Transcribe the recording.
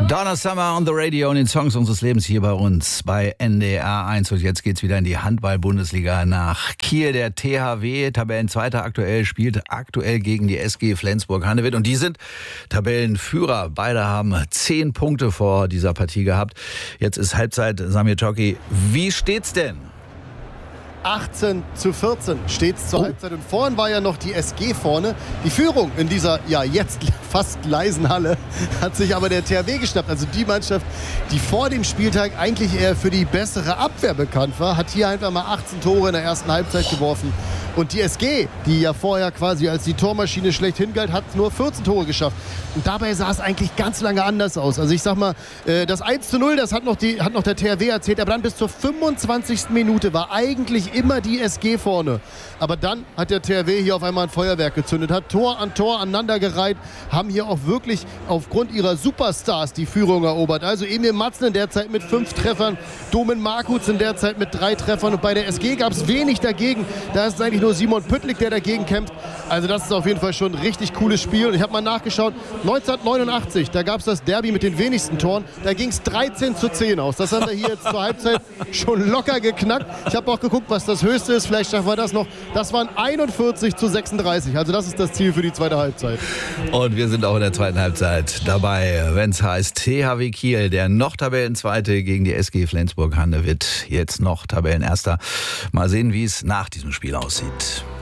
Donna Summer on the Radio und den Songs unseres Lebens hier bei uns bei NDR 1. Und jetzt geht's wieder in die Handball-Bundesliga nach Kiel. Der THW, Tabellenzweiter aktuell, spielt aktuell gegen die SG Flensburg-Handewitt. Und die sind Tabellenführer. Beide haben 10 Punkte vor dieser Partie gehabt. Jetzt ist Halbzeit. Samir Toki, wie steht's denn? 18:14 steht's zur Halbzeit. Und vorhin war ja noch die SG vorne. Die Führung in dieser jetzt fast leisen Halle hat sich aber der THW geschnappt. Also die Mannschaft, die vor dem Spieltag eigentlich eher für die bessere Abwehr bekannt war, hat hier einfach mal 18 Tore in der ersten Halbzeit geworfen. Und die SG, die ja vorher quasi als die Tormaschine schlechthin galt, hat nur 14 Tore geschafft. Und dabei sah es eigentlich ganz lange anders aus. Also ich sag mal, das 1:0, das hat noch der THW erzählt, aber dann bis zur 25. Minute war eigentlich immer die SG vorne. Aber dann hat der THW hier auf einmal ein Feuerwerk gezündet, hat Tor an Tor aneinandergereiht, haben hier auch wirklich aufgrund ihrer Superstars die Führung erobert. Also Emil Matzen in der Zeit mit 5 Treffern, Domen Markuts in der Zeit mit 3 Treffern. Und bei der SG gab es wenig dagegen. Da ist es eigentlich nur Simon Püttlik, der dagegen kämpft. Also das ist auf jeden Fall schon ein richtig cooles Spiel. Und ich habe mal nachgeschaut, 1989, da gab es das Derby mit den wenigsten Toren. Da ging es 13:10 aus. Das haben wir hier jetzt zur Halbzeit schon locker geknackt. Ich habe auch geguckt, was das Höchste ist. Vielleicht schaffen wir das noch. Das waren 41:36. Also das ist das Ziel für die zweite Halbzeit. Und wir sind auch in der zweiten Halbzeit dabei, wenn es heißt THW Kiel, der noch Tabellenzweite gegen die SG Flensburg-Handewitt, jetzt noch Tabellenerster. Mal sehen, wie es nach diesem Spiel aussieht.